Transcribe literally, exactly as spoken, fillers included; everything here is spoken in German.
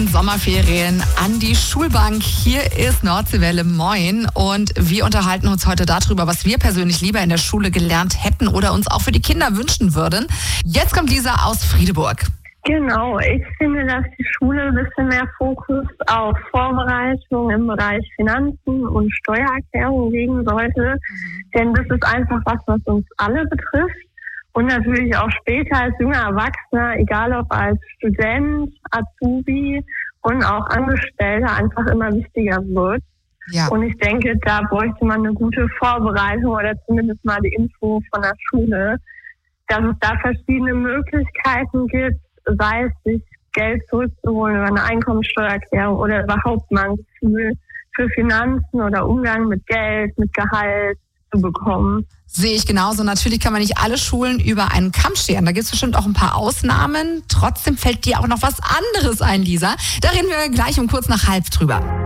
Sommerferien an die Schulbank. Hier ist Nordseewelle, moin. Und wir unterhalten uns heute darüber, was wir persönlich lieber in der Schule gelernt hätten oder uns auch für die Kinder wünschen würden. Jetzt kommt Lisa aus Friedeburg. Genau, ich finde, dass die Schule ein bisschen mehr Fokus auf Vorbereitung im Bereich Finanzen und Steuererklärung legen sollte. Mhm. Denn das ist einfach was, was uns alle betrifft. Und natürlich auch später als junger Erwachsener, egal ob als Student, Azubi und auch Angestellter, einfach immer wichtiger wird. Ja. Und ich denke, da bräuchte man eine gute Vorbereitung oder zumindest mal die Info von der Schule, dass es da verschiedene Möglichkeiten gibt, sei es sich Geld zurückzuholen über eine Einkommensteuererklärung oder überhaupt mal ein Gefühl für Finanzen oder Umgang mit Geld, mit Gehalt zu bekommen. Sehe ich genauso. Natürlich kann man nicht alle Schulen über einen Kamm scheren. Da gibt es bestimmt auch ein paar Ausnahmen. Trotzdem fällt dir auch noch was anderes ein, Lisa. Da reden wir gleich um kurz nach halb drüber.